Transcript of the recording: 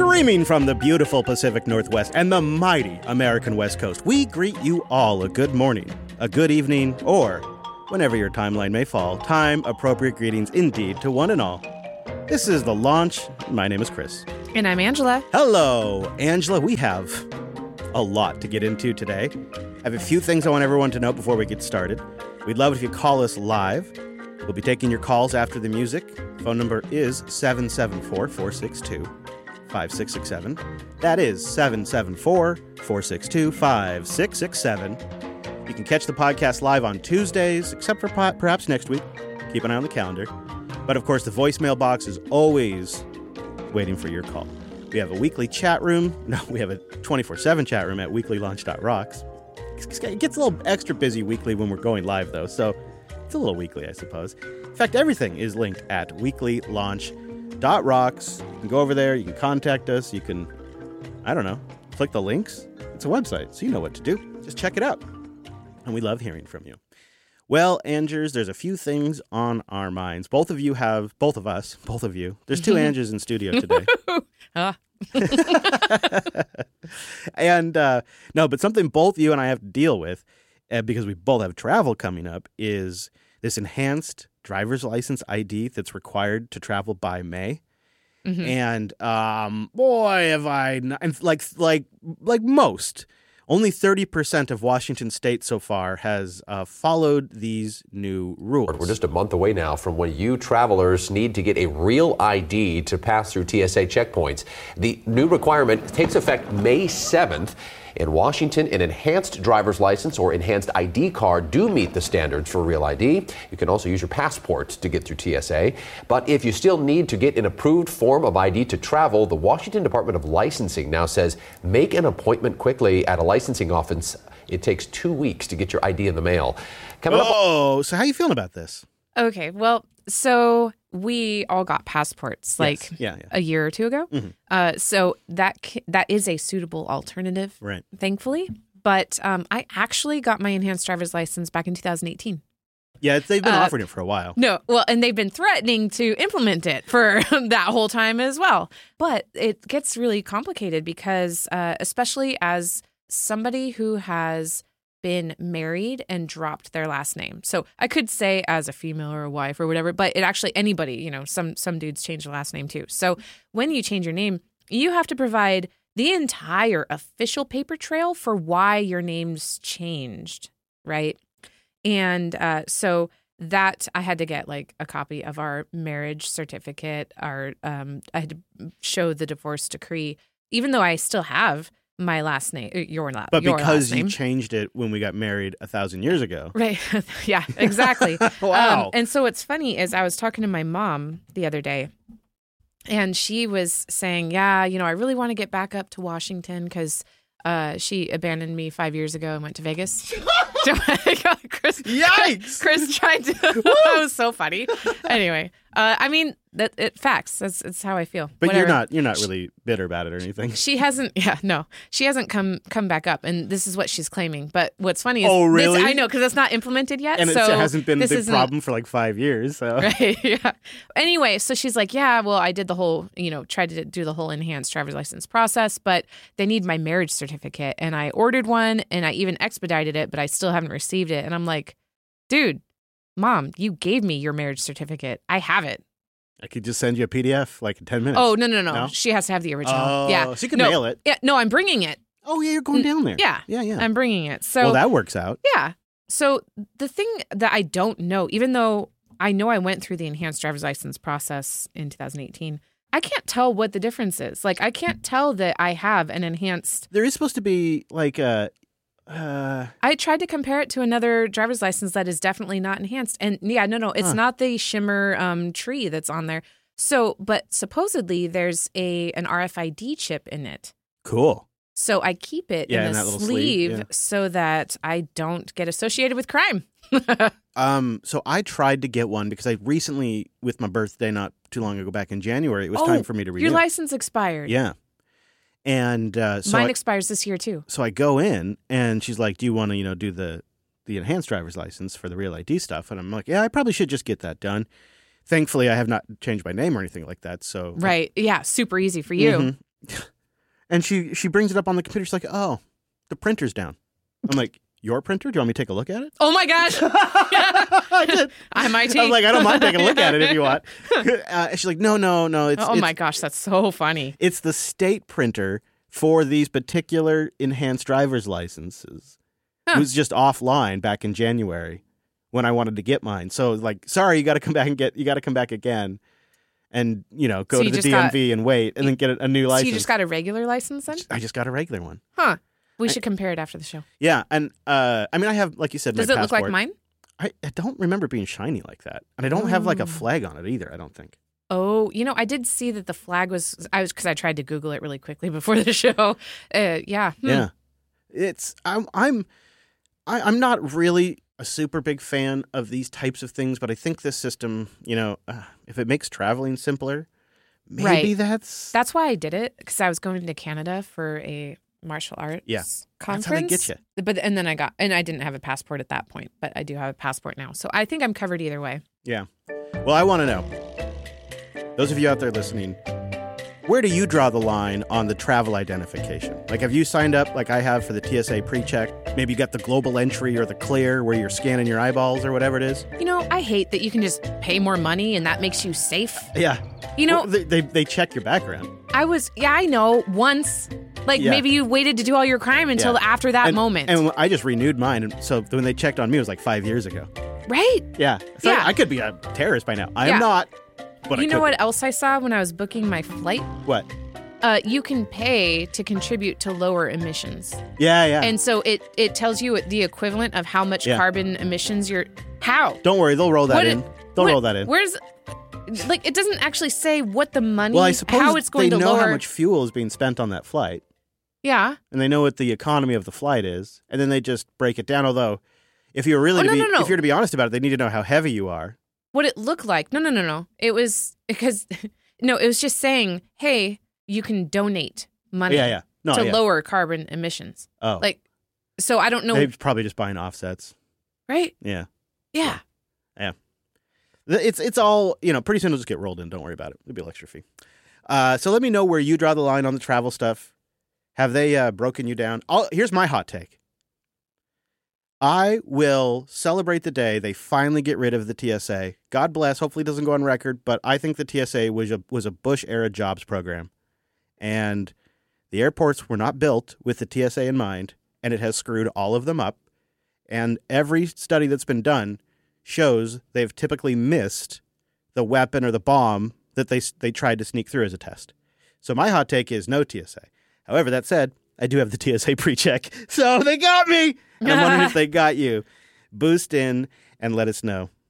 Streaming from the beautiful Pacific Northwest and the mighty American West Coast, we greet you all a good morning, a good evening, or whenever your timeline may fall, time-appropriate greetings indeed to one and all. This is The Launch. My name is Chris. And I'm Angela. Hello, Angela. We have a lot to get into today. I have a few things I want everyone to know before we get started. We'd love it if you call us live. We'll be taking your calls after the music. Phone number is 774-462-5667. That is 774-462-5667. You can catch the podcast live on Tuesdays, except for perhaps next week. Keep an eye on the calendar. But of course, the voicemail box is always waiting for your call. We have a weekly chat room. No, we have a 24/7 chat room at weeklylaunch.rocks. It gets a little extra busy weekly when we're going live, though, so it's a little weekly, I suppose. In fact, everything is linked at weeklylaunch.rocks. You can go over there, you can contact us, you can, I don't know, click the links. It's a website, so you know what to do. Just check it out. And we love hearing from you. Well, Angers, there's a few things on our minds. Both of you. There's two Angers in studio today. And, no, but something both you and I have to deal with, because we both have travel coming up, is this enhanced driver's license ID that's required to travel by May. Mm-hmm. And, boy, have I not, like most, only 30% of Washington state so far has followed these new rules. We're just a month away now from when you travelers need to get a real ID to pass through TSA checkpoints. The new requirement takes effect May 7th. In Washington, an enhanced driver's license or enhanced ID card do meet the standards for real ID. You can also use your passport to get through TSA. But if you still need to get an approved form of ID to travel, the Washington Department of Licensing now says make an appointment quickly at a licensing office. It takes 2 weeks to get your ID in the mail. So how are you feeling about this? Okay, well, so we all got passports a year or two ago. Mm-hmm. So that is a suitable alternative, right? Thankfully. But I actually got my enhanced driver's license back in 2018. Yeah, they've been offering it for a while. No, well, and they've been threatening to implement it for that whole time as well. But it gets really complicated because especially as somebody who has been married and dropped their last name. So I could say as a female or a wife or whatever, but it actually anybody, some dudes change their last name too. So when you change your name, you have to provide the entire official paper trail for why your name's changed, right? And so that I had to get like a copy of our marriage certificate, I had to show the divorce decree, even though I still have my last name, but because you changed it when we got married 1,000 years ago. Right. Yeah, exactly. Wow. And so what's funny is I was talking to my mom the other day, and she was saying, yeah, I really want to get back up to Washington because she abandoned me 5 years ago and went to Vegas. Chris, yikes! Chris tried to. That was so funny. Anyway, facts. That's how I feel. But Whatever. you're not really bitter about it or anything. She hasn't. Yeah, no, she hasn't come back up, and this is what she's claiming. But what's funny is, oh really? I know because it's not implemented yet, and so it hasn't been a big problem for like 5 years. So. Right. Yeah. Anyway, so she's like, yeah, well, I did the whole, tried to do the whole enhanced driver's license process, but they need my marriage certificate, and I ordered one, and I even expedited it, but I still haven't received it, and I'm like, dude, Mom, you gave me your marriage certificate. I have it. I could just send you a PDF like in 10 minutes. Oh, no. She has to have the original. Oh, yeah. So you can mail it. Yeah, no, I'm bringing it. Oh, yeah, you're going down there. Yeah. I'm bringing it. So well, that works out. Yeah. So the thing that I don't know, even though I know I went through the enhanced driver's license process in 2018, I can't tell what the difference is. Like, I can't tell that I have an enhanced. There is supposed to be like a. I tried to compare it to another driver's license that is definitely not enhanced. And yeah, no, it's not the shimmer tree that's on there. So, but supposedly there's an RFID chip in it. Cool. So I keep it in a sleeve so that I don't get associated with crime. So I tried to get one because I recently, with my birthday not too long ago, back in January, it was time for me to renew. Your license expired. Yeah. And so mine expires this year too. So I go in and she's like, do you want to, do the enhanced driver's license for the real ID stuff? And I'm like, yeah, I probably should just get that done. Thankfully, I have not changed my name or anything like that. So right. Yeah. Super easy for you. Mm-hmm. And she brings it up on the computer. She's like, oh, the printer's down. I'm like, your printer? Do you want me to take a look at it? Oh my gosh. I did. MIT. I was like, I don't mind taking a look at it if you want. And she's like, no. My gosh, that's so funny. It's the state printer for these particular enhanced driver's licenses. It was just offline back in January when I wanted to get mine. So like, sorry, you got to come back again. And, go to the DMV and wait and then get a new license. So you just got a regular license then? I just got a regular one. Huh. We should compare it after the show. Yeah. And, I have, like you said, Does my it passport. look like mine? I don't remember being shiny like that. And I don't have like a flag on it either, I don't think. Oh, I did see that the flag because I tried to Google it really quickly before the show. Yeah. Yeah. I'm not really a super big fan of these types of things, but I think this system, if it makes traveling simpler, maybe That's why I did it, because I was going to Canada for a martial arts conference. That's how they get you. And then I didn't have a passport at that point, but I do have a passport now. So I think I'm covered either way. Yeah. Well, I want to know, those of you out there listening, where do you draw the line on the travel identification? Like, have you signed up like I have for the TSA pre-check? Maybe you got the global entry or the clear where you're scanning your eyeballs or whatever it is. I hate that you can just pay more money and that makes you safe. Yeah. Well, they check your background. I know, once. Maybe you waited to do all your crime until after that moment. And I just renewed mine. And so when they checked on me, it was like 5 years ago. Right? Yeah. So I could be a terrorist by now. I am not. But you know what else I saw when I was booking my flight? What? You can pay to contribute to lower emissions. Yeah. And so it tells you the equivalent of how much carbon emissions you're... How? Don't worry, they'll roll that in. Roll that in. Where's... it doesn't actually say what the money... Well, I suppose how it's going they to know lower... how much fuel is being spent on that flight. Yeah. And they know what the economy of the flight is. And then they just break it down. Although, if you were really if you're to be honest about it, they need to know how heavy you are. What it looked like. No. It was because... No, it was just saying, hey... You can donate money to lower carbon emissions. Oh. So I don't know. They're probably just buying offsets. Right? Yeah. Yeah. Yeah. It's all, pretty soon it'll just get rolled in. Don't worry about it. It'll be an extra fee. So let me know where you draw the line on the travel stuff. Have they broken you down? Here's my hot take. I will celebrate the day they finally get rid of the TSA. God bless. Hopefully it doesn't go on record, but I think the TSA was a Bush-era jobs program. And the airports were not built with the TSA in mind, and it has screwed all of them up. And every study that's been done shows they've typically missed the weapon or the bomb that they tried to sneak through as a test. So my hot take is no TSA. However, that said, I do have the TSA pre-check, so they got me. And I'm wondering if they got you. Boost in and let us know.